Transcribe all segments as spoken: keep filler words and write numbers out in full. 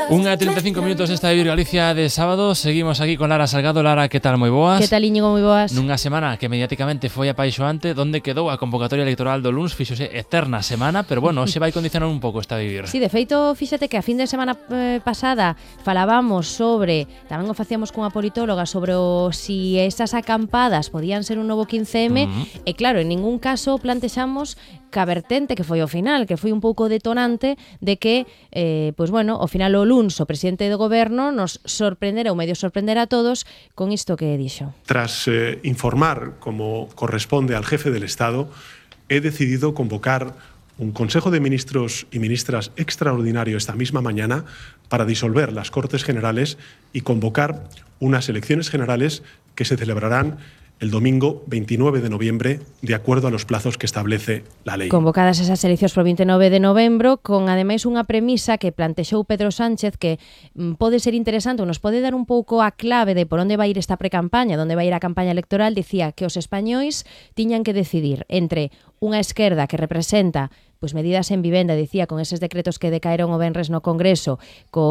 Unha e trinta e cinco minutos esta Vivir Galicia de sábado. Seguimos aquí con Lara Salgado. Lara, que tal? Moi boas. Que tal, Íñigo? Moi boas. Nunha semana que mediáticamente foi apaixoante, donde quedou a convocatoria electoral do luns, fixose eterna semana, pero bueno, se vai condicionar un pouco esta Vivir. Sí, de feito, fíxate que a fin de semana eh, pasada falábamos sobre, tamén o facíamos cunha politóloga, sobre o si esas acampadas podían ser un novo quince eme, uh-huh. E claro, en ningún caso plantexamos ca vertente que foi o final, que foi un pouco detonante de que, eh, pois bueno, ao final o luns o presidente do goberno nos sorprendera ou medio sorprendera a todos con isto que dixo. Tras eh, informar como corresponde al jefe del Estado, he decidido convocar un Consejo de Ministros y Ministras extraordinario esta misma mañana para disolver las Cortes Generales y convocar unas elecciones generales que se celebrarán el domingo veintinueve de noviembre, de acuerdo a los plazos que establece la lei. Convocadas esas eleccións por veintinueve de novembro, con ademais unha premisa que plantexou Pedro Sánchez que mm, pode ser interesante, ou nos pode dar un pouco a clave de por onde vai ir esta precampaña, onde vai ir a campaña electoral. Dicía que os españois tiñan que decidir entre unha esquerda que representa pois medidas en vivenda, dicía, con eses decretos que decaeron o venres no Congreso,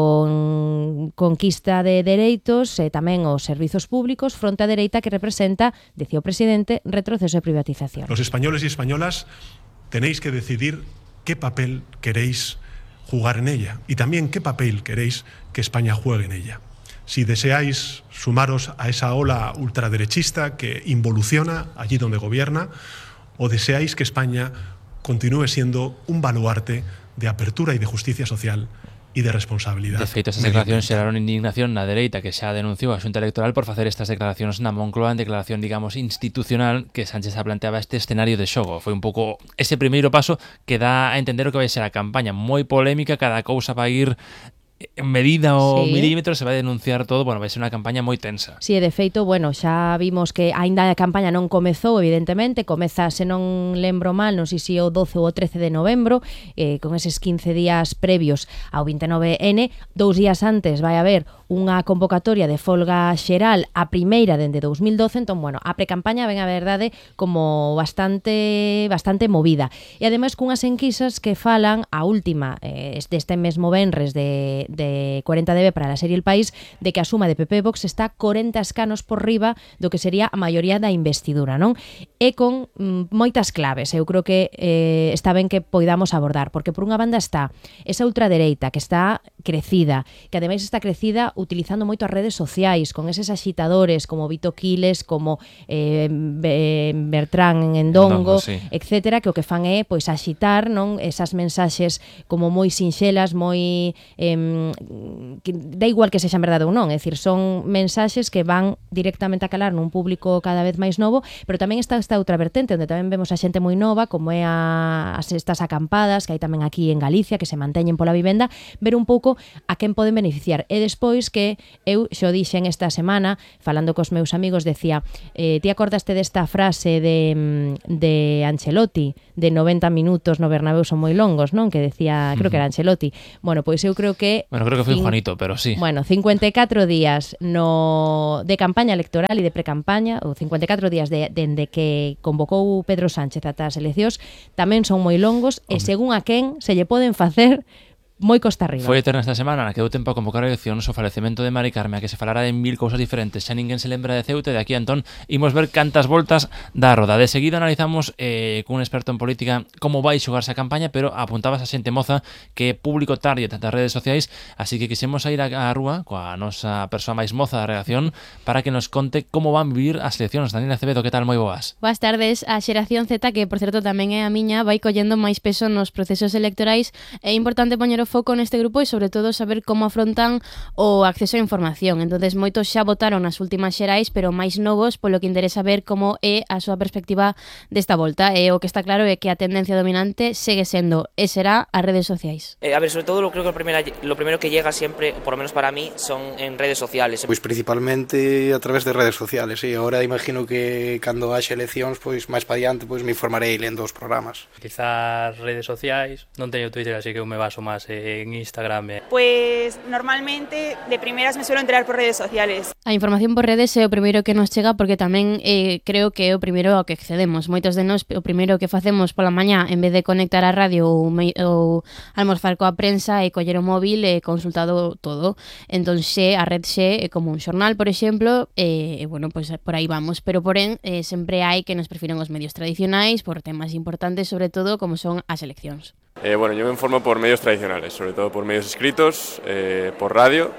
con conquista de dereitos e tamén os servizos públicos, fronte a dereita que representa, dicía o presidente, retroceso e privatización. Los españoles y españolas tenéis que decidir qué papel queréis jugar en ella y también qué papel queréis que España juegue en ella. Si deseáis sumaros a esa ola ultraderechista que involuciona allí donde gobierna, o deseáis que España continúe siendo un baluarte de apertura y de justicia social e de responsabilidade. De feito, esas declaracións xeraron indignación na dereita, que xa denunciou a Xunta Electoral por facer estas declaracións na Moncloa, en declaración, digamos, institucional, que Sánchez xa planteaba este escenario de xogo. Foi un pouco ese primeiro paso que dá a entender o que vai ser a campaña, moi polémica, cada cousa vai ir en medida o sí. milímetro, se vai denunciar todo, bueno, vai ser unha campaña moi tensa. Si, sí, de feito, bueno, xa vimos que aínda a campaña non comezou, evidentemente, comeza, se non lembro mal, non sei se o doce ou o trece de novembro, eh, con eses quince días previos ao veintinueve ene, dous días antes vai haber unha convocatoria de folga xeral, a primeira dende dous mil doce, entón, bueno, a precampaña ven a verdade como bastante bastante movida. E ademais cunhas enquisas que falan, a última, eh, deste mesmo venres de de cuarenta D B para la serie El País, de que a suma de P P e Vox está corenta escanos por riba do que sería a maioría da investidura, non? E con mm, moitas claves, eu creo que eh, está ben que poidamos abordar, porque por unha banda está esa ultradereita que está crecida, que ademais está crecida utilizando moito as redes sociais, con eses axitadores como Vito Quiles, como eh, Bertrán Endongo, sí. etcétera, que o que fan é pois axitar, non, esas mensaxes como moi sinxelas, moi eh, que da igual que sexan verdade ou non, é dicir, son mensaxes que van directamente a calar nun público cada vez máis novo, pero tamén está esta outra vertente onde tamén vemos a xente moi nova, como é a, as estas acampadas que hai tamén aquí en Galicia, que se manteñen pola vivenda, ver un pouco a quen poden beneficiar. E despois que eu xo dixen esta semana, falando cos meus amigos, decía, eh, ti acordaste desta frase de, de Ancelotti, de noventa minutos no Bernabéu son moi longos, non? Que decía, creo que era Ancelotti. Bueno, pois eu creo que Bueno, creo que foi cin... Juanito, pero sí. Bueno, cincuenta e catro días no de campaña electoral e de precampaña, ou cincuenta e catro días de, dende que convocou Pedro Sánchez ata as eleccións, tamén son moi longos. Hombre. E según a quen se lle poden facer moi costa arriba. Foi eterna esta semana na que deu tempo a convocar eleccións, o falecemento de Mari Carme, a que se falara de mil cousas diferentes, xa ninguén se lembra de Ceuta, e de aquí a entón imos ver cantas voltas da roda. De seguida analizamos eh, cun experto en política como vai xogarse a campaña, pero apuntabas a xente moza que é público target das redes sociais, así que quixemos ir á rúa coa nosa persoa máis moza da redacción para que nos conte como van vivir as eleccións. Daniela Acevedo, que tal? Moi boas. Boas tardes. A xeración Z, que por certo tamén é a miña, vai collendo máis peso nos procesos electorais. É importante poñer o foco neste grupo e sobre todo saber como afrontan o acceso á información. Entonces moitos xa votaron nas últimas xerais, pero máis novos, polo que interesa ver como é a súa perspectiva desta volta. E o que está claro é que a tendencia dominante segue sendo e será as redes sociais. Eh, a ver, sobre todo lo creo que lo primero, lo primero que llega siempre, por lo menos para mí, son en redes sociales. Pois principalmente a través de redes sociales, e agora imagino que cando haxe eleccións, pois máis pa diante, pois me informarei lendo os programas. Utilizar redes sociais, non teño Twitter, así que eu me baso máis en Instagram. Pues normalmente de primeras me suelo enterar por redes sociales. A información por redes é o primeiro que nos chega porque tamén eh, creo que é o primeiro ao que accedemos. Moitos de nós o primeiro que facemos pola mañá en vez de conectar a radio ou, me, ou almorzar coa prensa e coller o móvil e consultado todo. Entón xe, a red xe é como un xornal, por exemplo, e, e bueno, pues por aí vamos. Pero porén, eh, sempre hai que nos prefiren os medios tradicionais por temas importantes, sobre todo como son as eleccións. Eh, bueno, yo me informo por medios tradicionales, sobre todo por medios escritos, eh, por radio,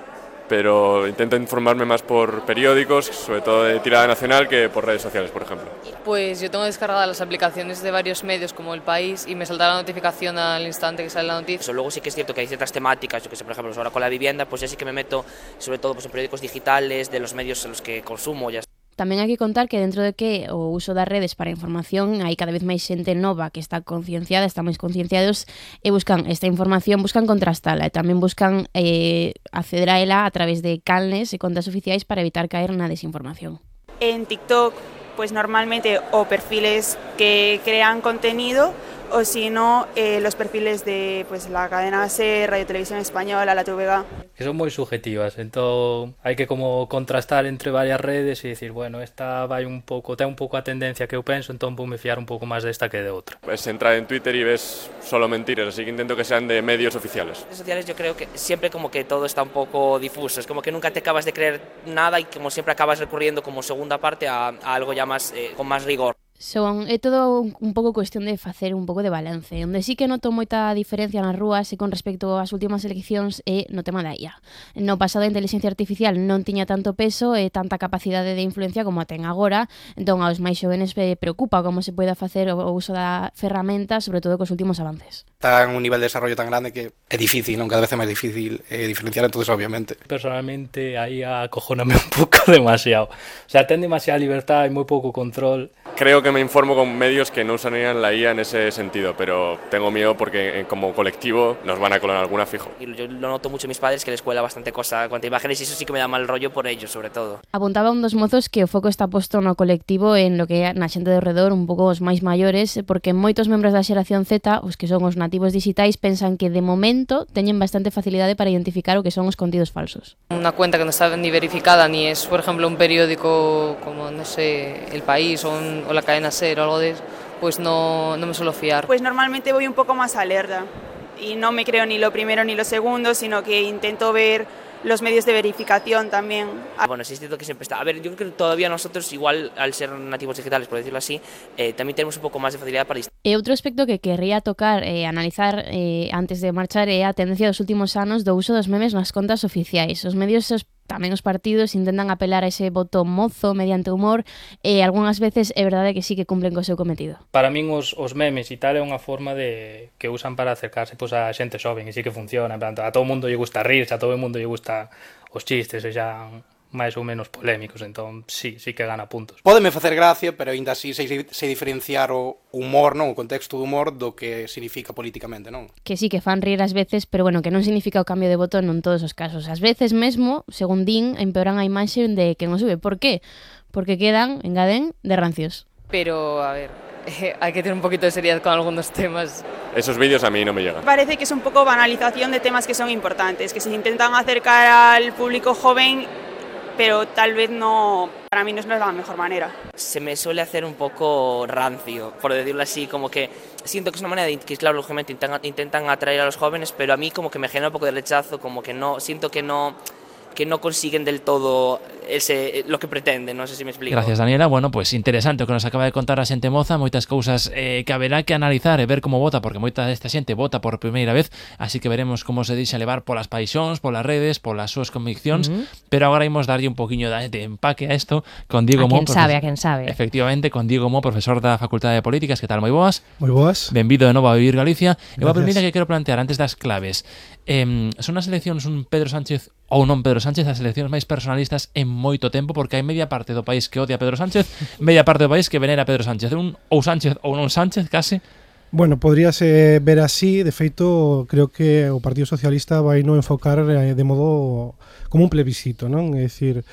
pero intento informarme más por periódicos, sobre todo de tirada nacional, que por redes sociales, por ejemplo. Pues yo tengo descargadas las aplicaciones de varios medios como El País y me salta la notificación al instante que sale la noticia. Luego sí que es cierto que hay ciertas temáticas, yo que sé, por ejemplo, ahora con la vivienda, pues ya sí que me meto sobre todo pues, en periódicos digitales, de los medios en los que consumo, ya. Tamén hai que contar que dentro de que o uso das redes para a información hai cada vez máis xente nova que está concienciada, está máis concienciados e buscan esta información, buscan contrastala e tamén buscan eh, acceder a ela a través de canles e contas oficiais para evitar caer na desinformación. En TikTok, pues normalmente o perfiles que crean contenido o si no, eh, los perfiles de pues, la cadena SER, Radio Televisión Española, la T V G. Que son moi subjetivas, entón hai que como contrastar entre varias redes e dicir, bueno, esta vai un pouco, ten un pouco a tendencia que eu penso, entón vou me fiar un pouco máis desta que de outra. Pues entrar en Twitter y ves solo mentiras, así que intento que sean de medios oficiales. En redes sociales yo creo que siempre como que todo está un poco difuso, es como que nunca te acabas de creer nada y como siempre acabas recurriendo como segunda parte a, a algo ya más, eh, con más rigor. Son, é todo un, un pouco cuestión de facer un pouco de balance. Onde sí que noto moita diferencia nas rúas e con respecto ás últimas eleccións é no tema da I A. No pasado a inteligencia artificial non tiña tanto peso e tanta capacidade de influencia como a ten agora, entón aos máis xovenes preocupa como se poida facer o uso da ferramenta, sobre todo cos últimos avances. Está en un nivel de desarrollo tan grande que é difícil, non? Cada vez é máis difícil eh, diferenciar, entonces obviamente. Personalmente aí acojóname un pouco demasiado. O sea, ten demasiada libertad e moi pouco control. Creo que me informo con medios que no usarían la I A en ese sentido, pero tengo miedo porque como colectivo nos van a colar alguna fijo. Y yo lo noto mucho en mis padres que les cuela bastante cosa cuanto a imágenes y eso sí que me da mal rollo por ellos, sobre todo. Apuntaba un dos mozos que o foco está posto no colectivo en lo que é na xente de redor, un pouco os máis maiores, porque moitos membros da xeración Z, os que son os nativos digitais, pensan que de momento teñen bastante facilidade para identificar o que son os contidos falsos. Una cuenta que no está ni verificada ni es, por ejemplo, un periódico como, no sé, El País o, un, o la cadena SER o algo de eso, pues no, no me suelo fiar. Pues normalmente voy un poco más alerta y no me creo ni lo primero ni lo segundo, sino que intento ver los medios de verificación también. Bueno, sí es cierto que siempre está. A ver, yo creo que todavía nosotros, igual al ser nativos digitales, por decirlo así, eh, también tenemos un poco más de facilidad para... E outro aspecto que querría tocar e eh, analizar eh, antes de marchar é a tendencia dos últimos anos do uso dos memes nas contas oficiais. Os medios, os, tamén os partidos, intentan apelar a ese voto mozo mediante humor e algunhas veces é verdade que sí que cumplen co seu cometido. Para min os, os memes e tal é unha forma de que usan para acercarse pues, a xente xoven e sí que funciona. En plan, a todo o mundo lle gusta rirse, a todo o mundo lle gusta os chistes e xa máis ou menos polémicos, entón sí, sí que gana puntos. Pódeme facer gracia, pero aínda así sei, sei diferenciar o humor, non, o contexto do humor do que significa políticamente, non? Que sí que fan rir ás veces, pero bueno, que non significa o cambio de voto non todos os casos. Ás veces mesmo, según din, empeoran a imaxe de quen o sube. Por qué? Porque quedan, engaden, de rancios. Pero, a ver, eh, hay que tener un poquito de seriedad con algunos temas. Esos vídeos a mí no me llegan. Parece que es un poco banalización de temas que son importantes, que se intentan acercar al público joven, pero tal vez no, para mí no es la mejor manera. Se me suele hacer un poco rancio, por decirlo así, como que siento que es una manera de que, claro, lógicamente intentan, intentan atraer a los jóvenes, pero a mí como que me genera un poco de rechazo, como que no, siento que no... que no consiguen del todo ese, lo que pretenden, non sei se me explico. Gracias, Daniela. Bueno, pues interesante o que nos acaba de contar a xente moza, moitas cousas eh, que haberá que analizar e ver como vota, porque moita desta xente vota por primeira vez, así que veremos como se deixa levar polas paixóns, polas redes, polas súas conviccións, uh -huh. pero agora imos darlle un poquinho de, de empaque a isto con Diego Mo. A quen Mo, sabe, a quen sabe. Efectivamente, con Diego Mo, profesor da Facultade de Políticas. Que tal, moi boas? Moi boas. Benvido de novo a Vivir Galicia. E a primeira que quero plantear antes das claves. Eh, son as eleccións un Pedro Sánchez ou non Pedro Sánchez, as eleccións máis personalistas en moito tempo, porque hai media parte do país que odia a Pedro Sánchez, media parte do país que venera a Pedro Sánchez, un ou Sánchez ou non Sánchez, case. Bueno, podríase ver así. De feito, creo que o Partido Socialista vai non enfocar de modo como un plebiscito, non? É dicir,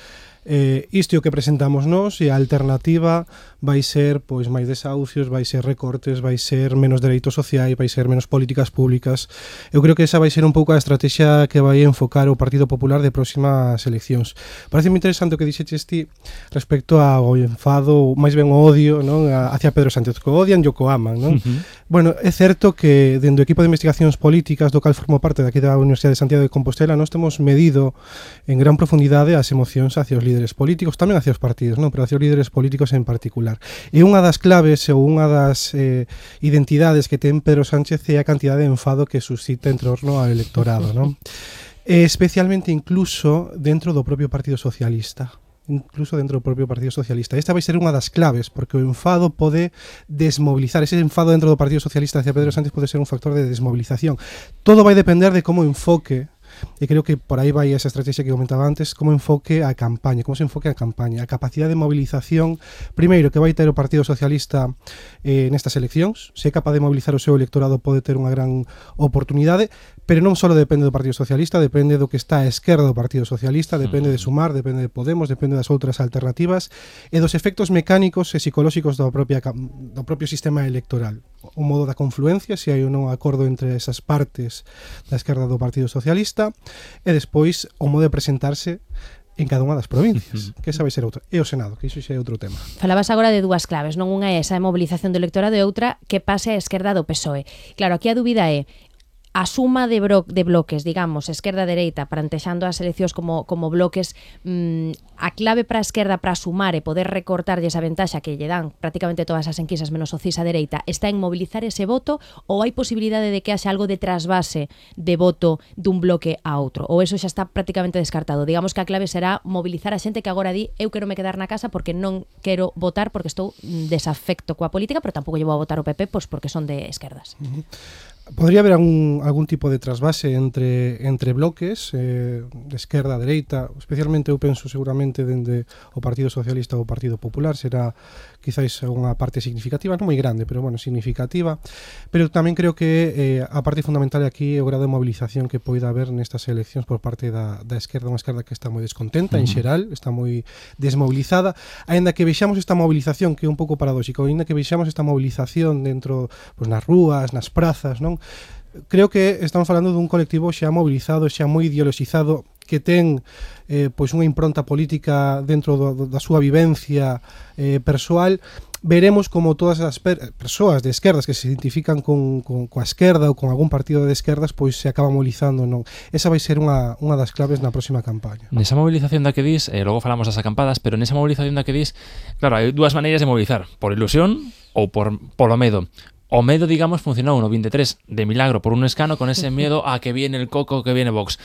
Eh, isto é o que presentamos nós e a alternativa vai ser pois máis desahucios, vai ser recortes, vai ser menos dereitos sociais, vai ser menos políticas públicas. Eu creo que esa vai ser un pouco a estrategia que vai enfocar o Partido Popular de próximas eleccións. Parece moi interesante o que dixeches ti respecto ao enfado, máis ben o odio, non, hacia Pedro Sánchez, que odian e o que aman, non? Uh-huh. Bueno, é certo que dentro do equipo de investigacións políticas do cal formo parte daqui da Universidade de Santiago de Compostela nós temos medido en gran profundidade as emocións hacia os líderes políticos, tamén hacia os partidos, non? Pero hacia os líderes políticos en particular. E unha das claves ou unha das eh, identidades que ten Pedro Sánchez é a cantidade de enfado que suscita en torno ao electorado, non? E especialmente incluso dentro do propio Partido Socialista. incluso dentro do propio Partido Socialista. Esta vai ser unha das claves, porque o enfado pode desmobilizar, ese enfado dentro do Partido Socialista hacia Pedro Sánchez pode ser un factor de desmovilización. Todo vai depender de como enfoque, e creo que por aí vai esa estrategia que comentaba antes, como enfoque a campaña, como se enfoque a campaña, a capacidade de movilización, primeiro, que vai ter o Partido Socialista eh, nestas eleccións. Se é capaz de mobilizar o seu electorado pode ter unha gran oportunidade, pero non só depende do Partido Socialista, depende do que está a esquerda do Partido Socialista, depende de Sumar, depende de Podemos, depende das outras alternativas e dos efectos mecánicos e psicolóxicos do, propia, do propio sistema electoral. O modo da confluencia, se hai ou non acordo entre esas partes da esquerda do Partido Socialista, e despois o modo de presentarse en cada unha das provincias, que esa vai ser outra. E o Senado, que iso xa é outro tema. Falabas agora de dúas claves, non unha é esa mobilización do electorado e outra que pase a esquerda do P S O E. Claro, aquí a dúbida é a suma de, bro de bloques, digamos, esquerda-dereita, plantexando as eleccións como, como bloques, mmm, a clave para a esquerda para sumar e poder recortarlle esa ventaxa que lle dan prácticamente todas as enquisas menos o CIS a dereita, está en mobilizar ese voto ou hai posibilidade de que haxa algo de trasvase de voto dun bloque a outro? Ou eso xa está prácticamente descartado? Digamos que a clave será mobilizar a xente que agora di eu quero me quedar na casa porque non quero votar porque estou desafecto coa política, pero tampouco llevo a votar o P P pois porque son de esquerdas. Uh-huh. Podría haber algún, algún tipo de trasvase entre, entre bloques eh, de esquerda a dereita, especialmente eu penso seguramente dende o Partido Socialista ou o Partido Popular, será quizáis unha parte significativa, non moi grande, pero bueno, significativa, pero tamén creo que eh, a parte fundamental aquí é o grado de movilización que poida haber nestas eleccións por parte da, da esquerda, unha esquerda que está moi descontenta, uh-huh. en xeral, está moi desmobilizada, aínda que vexamos esta movilización que é un pouco paradóxico, aínda que vexamos esta movilización dentro, pues, nas rúas, nas prazas, non? Creo que estamos falando dun colectivo xa mobilizado, xa moi ideologizado, que ten eh, pois unha impronta política dentro do, do, da súa vivencia eh, persoal. Veremos como todas as per persoas de esquerdas que se identifican con, con, coa esquerda ou con algún partido de esquerdas pois se acaba mobilizando, non? Esa vai ser unha, unha das claves na próxima campaña. Nesa movilización da que dis, eh, logo falamos das acampadas, pero nesa movilización da que dis, claro, hai dúas maneiras de mobilizar, por ilusión ou por polo medo. O medo, digamos, funcionou no vinte e tres de milagro por un escano con ese miedo a que viene el coco, que viene Vox.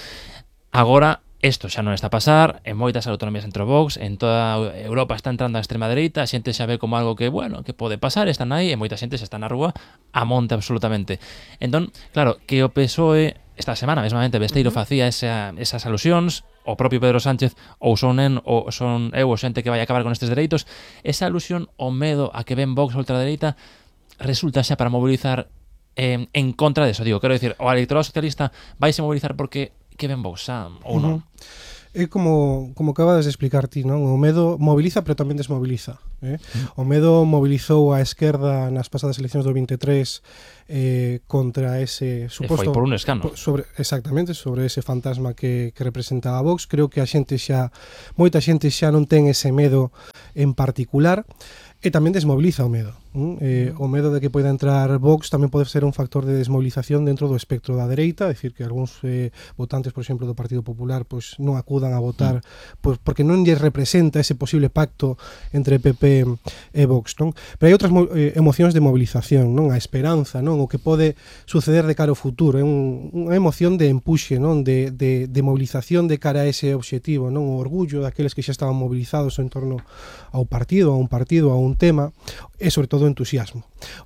Agora, isto xa non está a pasar, en moitas autonomías entre Vox, en toda Europa está entrando a extrema dereita, a xente xa ve como algo que, bueno, que pode pasar, están aí, e moita xente xa está na rúa a monte absolutamente. Entón, claro, que o P S O E esta semana mesmamente Besteiro uh-huh. facía esa, esas alusións, o propio Pedro Sánchez ou son en, ou son eu ou xente que vai acabar con estes dereitos, esa alusión ao medo a que ven Vox ou ultradereita resulta xa para mobilizar eh, en contra de eso. Digo, quero dicir, o electorado socialista vaise mobilizar porque que ven Vox xa, ou non? Uh-huh. É como, como acabas de explicar ti, non? O medo moviliza, pero tamén desmoviliza. Eh? Uh-huh. O medo mobilizou a esquerda nas pasadas eleccións do vinte e tres eh, contra ese suposto... E foi por un escano. Sobre, exactamente, sobre ese fantasma que, que representaba Vox. Creo que a xente xa, moita xente xa non ten ese medo en particular, e tamén desmoviliza o medo. Eh, o medo de que poida entrar Vox tamén pode ser un factor de desmovilización dentro do espectro da dereita, é dicir, que algúns eh, votantes, por exemplo, do Partido Popular pois non acudan a votar pois, porque non lles representa ese posible pacto entre P P e Vox, non? Pero hai outras eh, emocións de movilización, non? A esperanza, non? O que pode suceder de cara ao futuro, é un, unha emoción de empuxe, non? De, de, de movilización de cara a ese obxectivo, non? O orgullo daqueles que xa estaban movilizados en torno ao partido, a un partido, a un tema, e sobre todo o entusiasmo.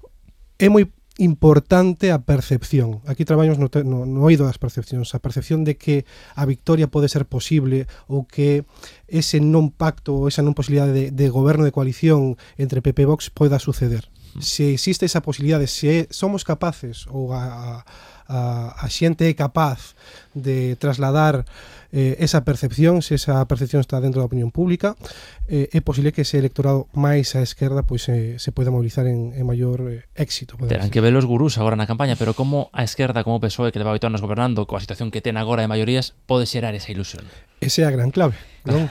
É moi importante a percepción. Aquí traballamos no, no, no oído das percepcións, a percepción de que a victoria pode ser posible ou que ese non pacto ou esa non posibilidade de, de goberno de coalición entre P P e Vox poida suceder. Se existe esa posibilidade, se somos capaces ou a, a, a xente é capaz de trasladar eh, esa percepción, se esa percepción está dentro da opinión pública, eh, é posible que ese electorado máis á esquerda pois, eh, se poida mobilizar en, en maior eh, éxito. Terán que ver os gurús agora na campaña, pero como a esquerda, como o P S O E, que leva oito anos gobernando, coa situación que ten agora de maiorías, pode xerar esa ilusión? Esa é a gran clave, non?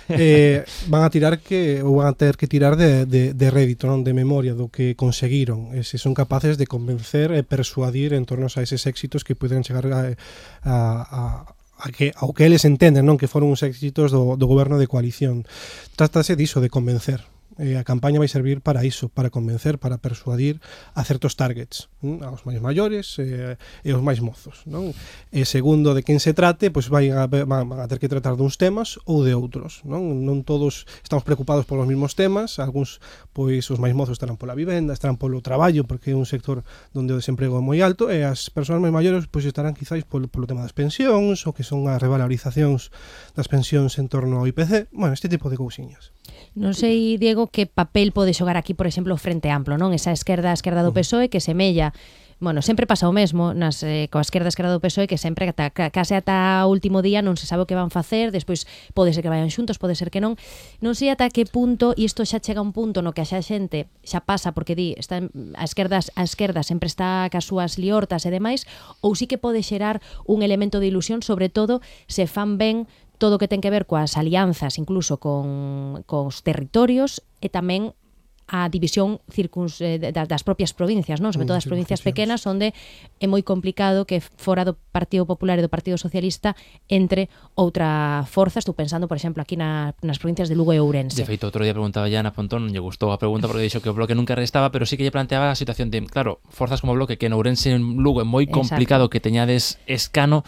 eh, van a tirar que ou van a ter que tirar de, de, de rédito, non? De memoria do que conseguiron, e se son capaces de convencer e persuadir en torno a eses éxitos que poden chegar a, a, a a que, ao que eles entenden, non, que foron os éxitos do, do goberno de coalición. Trátase diso, de convencer. Eh, a campaña vai servir para iso, para convencer, para persuadir a certos targets, ¿no? Aos máis maiores eh, e aos máis mozos, non? E segundo de quen se trate, pois vai a, van a ter que tratar duns temas ou de outros, non? Non todos estamos preocupados polos mesmos temas, algúns, pois os máis mozos estarán pola vivenda, estarán polo traballo, porque é un sector onde o desemprego é moi alto, e as persoas máis maiores pois estarán quizáis polo, polo tema das pensións, ou que son as revalorizacións das pensións en torno ao I P C, bueno, este tipo de cousiñas. Non sei, Diego, que papel pode xogar aquí, por exemplo, o Frente Amplo, non? Esa esquerda, a esquerda do P S O E que semella, bueno, sempre pasa o mesmo nas eh, coa esquerda, a esquerda do P S O E, que sempre ata, case ata o último día non se sabe o que van facer, despois pode ser que vayan xuntos, pode ser que non. Non sei ata que punto, e isto xa chega a un punto no que a xa xente xa pasa, porque di, está, a esquerda, a esquerda sempre está cas súas liortas e demais, ou sí que pode xerar un elemento de ilusión, sobre todo se fan ben todo o que ten que ver coas alianzas, incluso con, con os territorios, e tamén a división circuns, eh, das propias provincias, non? Sobre todo as provincias pequenas, onde é moi complicado que fora do Partido Popular e do Partido Socialista entre outra forza. Estou pensando, por exemplo, aquí na, nas provincias de Lugo e Ourense. De feito, outro día preguntaba ya Ana Pontón, non lle gustou a pregunta porque dixo que o Bloque nunca restaba, pero sí que lle planteaba a situación de, claro, forzas como o Bloque, que en Ourense e en Lugo é moi complicado. Exacto. Que teñades escano.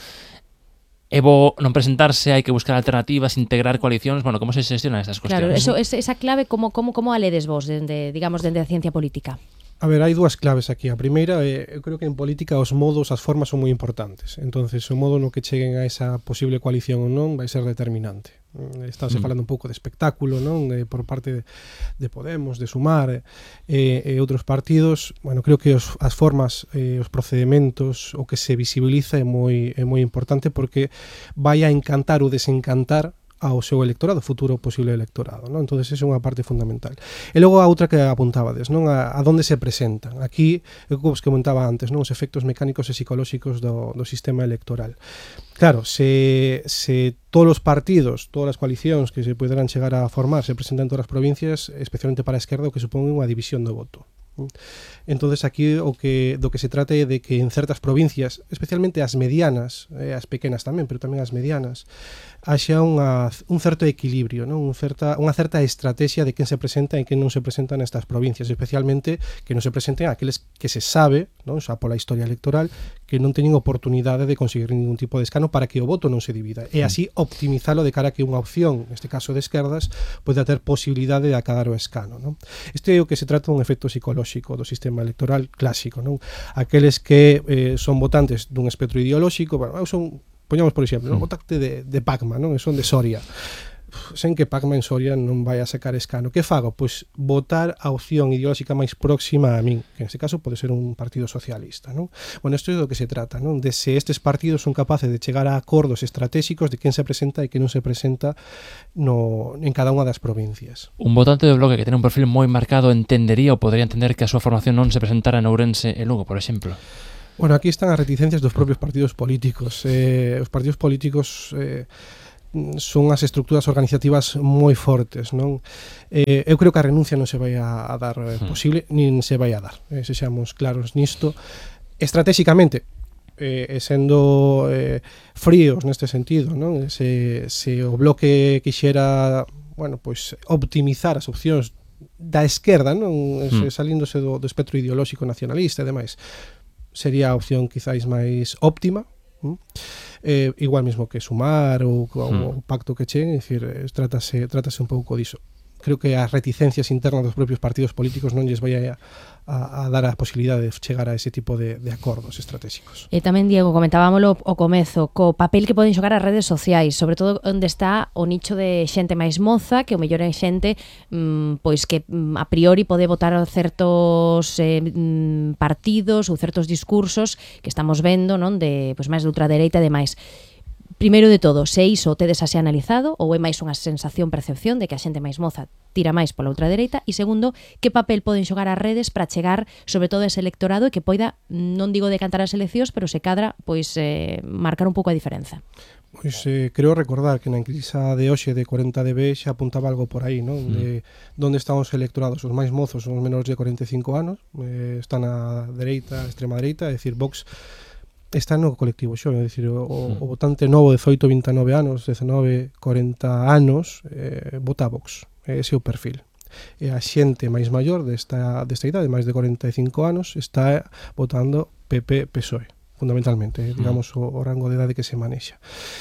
É bo non presentarse, hai que buscar alternativas, integrar coalicións, bueno, como se xestionan estas cuestións? Claro, eso, esa clave, como, como, como a ledes vos, dende, digamos, dende a ciencia política? A ver, hai dúas claves aquí. A primeira, eh, eu creo que en política os modos, as formas son moi importantes. Entonces, o modo no que cheguen a esa posible coalición ou non vai ser determinante. Estáse falando un pouco de espectáculo, non? Eh, por parte de, de Podemos, de Sumar e eh, eh, outros partidos. Bueno, creo que os, as formas, eh, os procedementos, o que se visibiliza é moi, é moi importante, porque vai a encantar ou desencantar ao seu electorado, futuro posible electorado, non? Entonces, esa é unha parte fundamental. E logo a outra que apuntábades, non? A, a donde se presentan. Aquí, eu que vos comentaba antes, non? Os efectos mecánicos e psicolóxicos do, do sistema electoral. Claro, se, se todos os partidos, todas as coalicións que se poderán chegar a formar se presentan en todas as provincias, especialmente para a esquerda, o que supón unha división do voto. Entonces aquí o que do que se trata é de que en certas provincias, especialmente as medianas, eh, as pequenas tamén, pero tamén as medianas, haxa unha, un certo equilibrio, non? Un certa, unha certa estrategia de quen se presenta e quen non se presenta nestas provincias, especialmente que non se presenten aqueles que se sabe, non? Xa pola historia electoral, que non teñen oportunidade de conseguir ningún tipo de escano para que o voto non se divida, e así optimizalo de cara a que unha opción, neste caso de esquerdas, poida ter posibilidade de acadar o escano, non? Este é o que se trata un efecto psicolóxico do sistema electoral clásico, non? Aqueles que eh, son votantes dun espectro ideolóxico, bueno, eu son, poñamos por exemplo, mm. votante de, de Pacma, non? E son de Soria. Sen que Pacma en Soria non vai a sacar escano. Que fago? Pois votar a opción ideolóxica máis próxima a min, que neste caso pode ser un partido socialista, non? Bueno, isto é do que se trata, non? De se estes partidos son capaces de chegar a acordos estratégicos de quen se presenta e quen non se presenta no, en cada unha das provincias. Un votante do Bloque que ten un perfil moi marcado entendería ou podría entender que a súa formación non se presentara en Ourense e Lugo, por exemplo? Bueno, aquí están as reticencias dos propios partidos políticos. Eh, os partidos políticos... Eh, son as estructuras organizativas moi fortes, non? Eh, eu creo que a renuncia non se vai a, a dar eh, posible, nin se vai a dar, eh, se xamos claros nisto. Estratégicamente, eh, sendo eh, fríos neste sentido, non? Se, se o Bloque quixera, bueno, pois optimizar as opcións da esquerda, non? Mm. Salíndose do, do espectro ideolóxico nacionalista e demais, sería a opción quizáis máis óptima, ¿Mm? Eh, igual mismo que Sumar ou o hmm. pacto que chen, é dicir, trátase, trátase un pouco diso. creo que as reticencias internas dos propios partidos políticos non lles vai a, a, a dar a posibilidade de chegar a ese tipo de, de acordos estratégicos. E tamén, Diego, comentábamolo ao comezo, co papel que poden xogar as redes sociais, sobre todo onde está o nicho de xente máis moza, que o mellor é xente mmm, pois que mmm, a priori pode votar certos eh, mmm, partidos ou certos discursos que estamos vendo, non, de pois máis de ultradereita e demais. Primeiro de todo, se iso tedes así analizado ou é máis unha sensación, percepción de que a xente máis moza tira máis pola ultradereita, e segundo, que papel poden xogar as redes para chegar sobre todo a ese electorado e que poida, non digo decantar as eleccións, pero se cadra, pois eh, marcar un pouco a diferenza. Pois eh, creo recordar que na enquisa de hoxe de cuarenta D B xa apuntaba algo por aí, non? De mm. onde están os electorados, os máis mozos son os menores de cuarenta e cinco anos, eh, están a dereita, a extrema dereita, é dicir, Vox está no colectivo xo, é dicir, o, mm. o votante novo de dezoito, vinte e nove anos, dezanove, corenta anos, eh, vota Vox, ese é o perfil. E a xente máis maior desta, desta idade, máis de cuarenta e cinco anos, está votando P P P S O E, fundamentalmente, mm. digamos, o, o rango de idade que se manexa.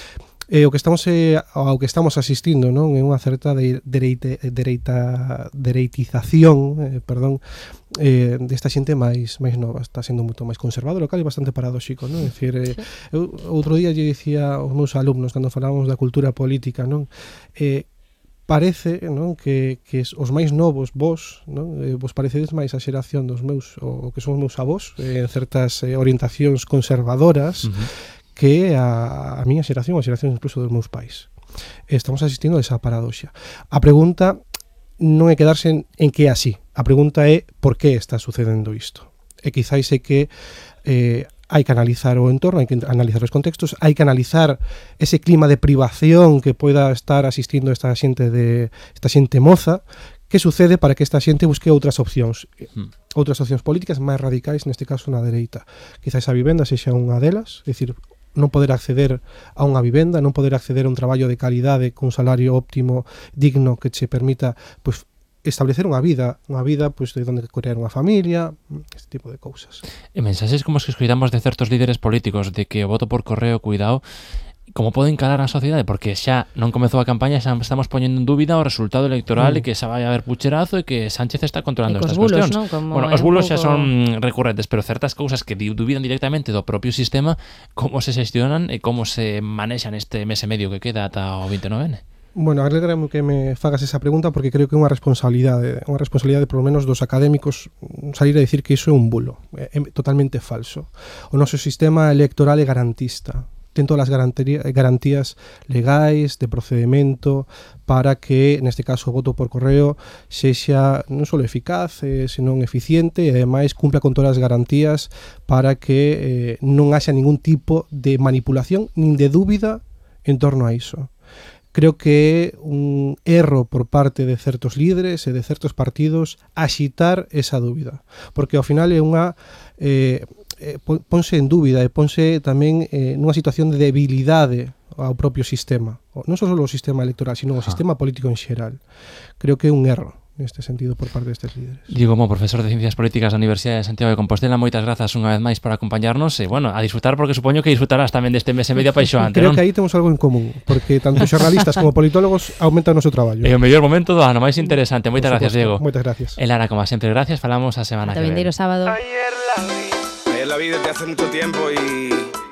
E o que estamos eh, ao que estamos asistindo, non, é unha certa de, dereite, dereita dereitización, eh, perdón, eh, desta xente máis máis nova, está sendo moito máis conservado, o cal é bastante paradóxico, non? É dicir, eh, eu outro día lle dicía aos meus alumnos cando falábamos da cultura política, non? Eh, parece, non, que, que os máis novos vos, non, eh, vos parecedes máis a xeración dos meus, o que son os meus avós, eh, en certas eh, orientacións conservadoras, uh-huh. que a, a miña xeración, a xeración incluso dos meus pais. Estamos asistindo a esa paradoxa. A pregunta non é quedarse en, en que é así. A pregunta é por que está sucedendo isto. E quizáis é que eh, hai que analizar o entorno, hai que analizar os contextos, hai que analizar ese clima de privación que poida estar asistindo esta xente de esta xente moza, que sucede para que esta xente busque outras opcións, hmm. outras opcións políticas máis radicais, neste caso na dereita. Quizás a vivenda sexa unha delas, é dicir, non poder acceder a unha vivenda, non poder acceder a un traballo de calidade con un salario óptimo, digno, que che permita pues, establecer unha vida, unha vida pues, de onde crear unha familia, este tipo de cousas. E mensaxes como os que escoitamos de certos líderes políticos de que o voto por correo, cuidado, como poden calar a sociedade, porque xa non comezou a campaña, xa estamos poñendo en dúbida o resultado electoral mm. e que xa vai a haber pucherazo e que Sánchez está controlando estas bulos, cuestións. ¿no? Como Bueno, os bulos xa son recurrentes, pero certas cousas que dubidan directamente do propio sistema, como se xestionan e como se manexan este mes e medio que queda ata o vinte e nove ene. Bueno, alegrame que me fagas esa pregunta porque creo que é unha responsabilidade, unha responsabilidade por lo menos dos académicos salir a dicir que iso é un bulo, é, é totalmente falso. O noso sistema electoral é garantista. Ten todas as garantías legais de procedimento para que, neste caso, o voto por correo sexa non só eficaz, eh, senón eficiente e, ademais, cumpla con todas as garantías para que eh, non haxa ningún tipo de manipulación nin de dúbida en torno a iso. Creo que é un erro por parte de certos líderes e de certos partidos axitar esa dúbida, porque ao final é unha... Eh, Eh, ponse en dúbida e ponse tamén eh, nunha situación de debilidade ao propio sistema, non só o sistema electoral, sino o ah. sistema político en xeral. Creo que é un erro neste sentido por parte destes líderes. Diego Mo, profesor de Ciencias Políticas da Universidade de Santiago de Compostela, moitas grazas unha vez máis por acompañarnos e, bueno, a disfrutar porque supoño que disfrutarás tamén deste mes e medio apaixoante, Creo non? que aí temos algo en común, porque tanto xornalistas como politólogos aumentan o noso traballo. É o mellor momento do ano, máis interesante. Moitas gracias, Diego. Moitas gracias. E Lara, como sempre, gracias. Falamos a semana que ven. Tamén sábado. Ayer la vi. Ayer la vi desde hace mucho tiempo y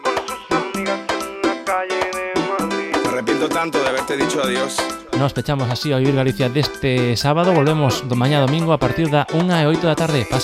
me arrepiento tanto de haberte dicho adiós. Nos pechamos así a Vivir Galicia deste sábado. Volvemos do mañá domingo a partir da unha e oito da tarde.